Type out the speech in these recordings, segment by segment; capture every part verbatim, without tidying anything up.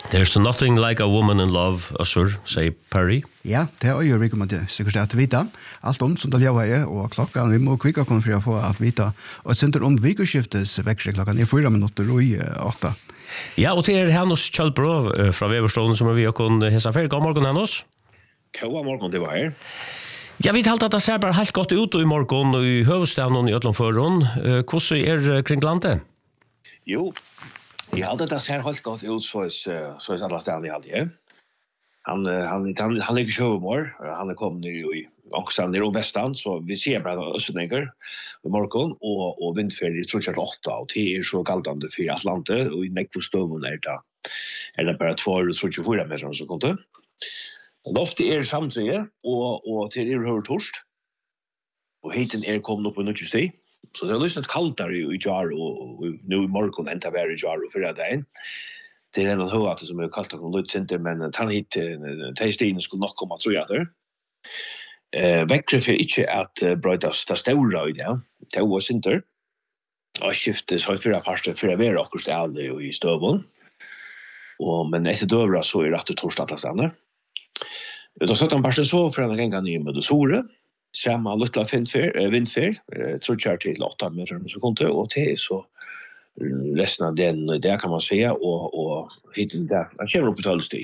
There's nothing like a woman in love, Assur, say Perry. Ja, det er jo vi kommer til sikkert at vite. Alt om som det lever er, og klokka, vi må kvikka komme for å få at vite. Og et senter om vikeskiftes vekker klokka er fyra minutter og i åtta. Ja, og til er Hennos Kjølbrå fra Veverstående som er vi og kun hessa fer. God morgen, Hennos. God morgen, det var her. Ja, vi talte at det ser bare helt godt ut i morgen og i høvestaden og i Øtlandføren. Hvordan er kring landet? Jo, jeg hadde det ser helt godt ut så er alle stedene jeg hadde, ja. Han, han, han, han ligger sjøvmår, han er kommet i Åksan nere og Vestan, så vi ser bare Østendinker i morgen, og, og vindferdig tror jeg åtta, og det er så galtande for Atlantet, og i nekvostøven er det, er det bare två tror jeg fyra meter som kom til. Ofte er samtidig, og, og til er høyre torst, og hiten er kommet opp på nødvendig steg, så det er lyst til kaldere i jar, og, og nå i morgen enda være i jar og fyrre dagen. Det er en av høyate som er kalt av litt sinter, men tann hit til stegen skulle nok komme tror jeg der. Eh, vekkere for ikke at uh, brøytas ta ståra i det, til å sinter, og skiftes har fyrre parster for å være akkurat alle i støvun, og, men etter døvra så er rett og torsdag til stedet. Da satt han parster så for en gang i med det sore, samme luttla vindfer, tror jeg til åtta meter som kom til, og til så resten av den, det kan man säga, og, og hittil der, han kommer opp i tølstid.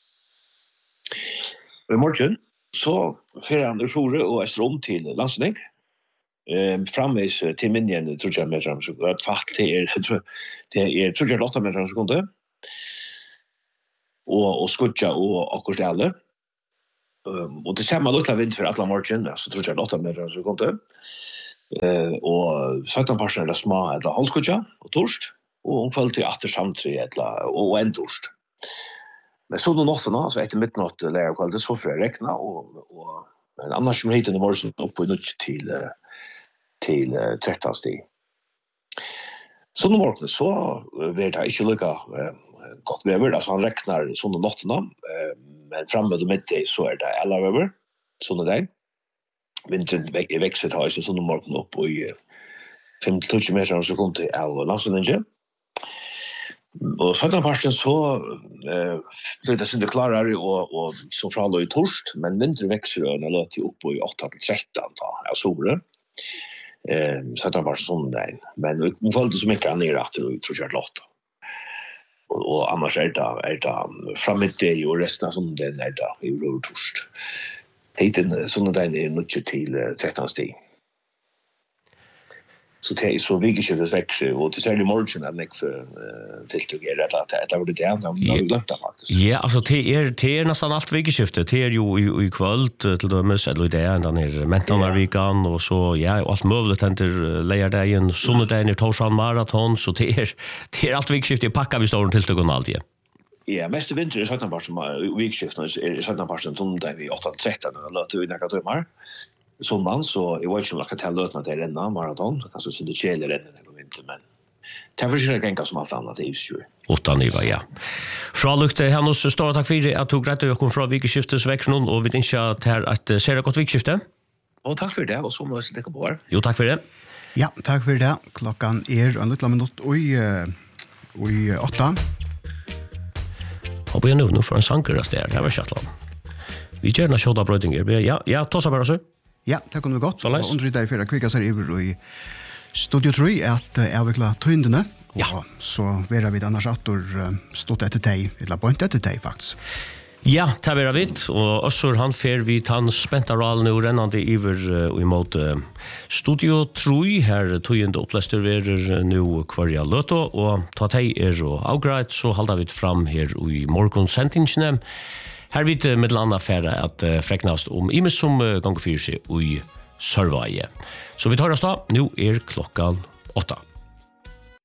I morgen, så fer han Sore og Estrom til Landsning, um, framvis til minjen, tror jeg meter som kom til, fatt det er, det er, tror jeg, åtta meter som kom til, og, og skutja og akkurat alle. Um, og det samme luttla vind for alle morgen, så tror jeg åtta meter som kom til. Uh, og sytten parten er små eller halskutja og torst, og hun følte til atter samtri eller, og en torst. Men så noen åttene, så etter midtnatt lærer kvalitet, så får jeg rekna, og, og men annars som hiten i morgen opp på nødt til, til uh, tretton stig. Så noen morgen, så vil det ikke lykke uh, godt vever, altså han reknar sånne åttene, uh, men fremme og midt i så er det alle vever, sånne dag. Vinteren vekser har jeg sånn morgen opp og i fem til tjue meter så kom til av Landsningen. Og sånn parten så eh, ble det synlig klarere og, og så fra lå i torst, men vinteren vekser og jeg løt opp i åtta til tretton da, av Sore. Eh, sånn parten sånn der. Men hun følte så mye nere at det tror jeg åtta. Og, og annars er det, er det fremme til og resten av sånn den er det i rød torst. Hiten sånne dagen er nødt til tretton stig. Så det er så vikeskjøttes vekkere, og til særlig morgen er det ikke for tiltøk er rett at det var det det, da har vi glemt det faktisk. Ja, altså det er, det er nesten alt vikeskjøftet. Det er jo i, i kvöld til dømes, eller i det, den er Mentanarvikan, og så, ja, og alt mulig til leierdagen, sånne dagen er Torsan Marathon, så det er, det er alt vikeskjøftet, pakka vi står tiltøk og alt, ja. Ja, mest vinter er sytten parten vikskiftene, er sytten parten tunndag i åtta til tretton, og løte vi nekka tøymar. Sånn, så jeg var ikke om lagt til løtene til renna, maraton, kanskje synes det kjeler renna til vinter, men det er forskjellig genka som alt annet i Ivsjur. Åtta niva, ja. Fra lukte Hennos, stor takk for at du greit å gjøre fra vikskiftes vekk nå, og vi tenker at her at ser det godt vikskifte. Og takk for det, og så må jeg stikke på her. Jo, takk for det. Ja, takk for det. Klokkan er en liten minutt og i åtta. Og på en nå for en sanger av sted, det var Kjartland. Vi gjør noe kjødda brøydinger. Ja, ja, ta seg bare så. Ja, det kunne vi godt. Så leis. Og undre deg for å kvika seg over i Studio tre at jeg vil klare tøyndene. Ja. Og så vil vi annars at du stått etter deg, eller point etter deg faktisk. Ja, det er vidt, og Øssur han fer vi tann spentaralen og rennande iver uh, i måte Studio tre, her tøyende opplester verer nu kvarja løto, og ta teg er og avgreit, så halda vi fram her i morgonsendingene. Her vidt uh, med landa færa at uh, freknast om imes som uh, ganger fyrir seg i Sørvaie. Så vi tar oss da, nu er klokkan åtta.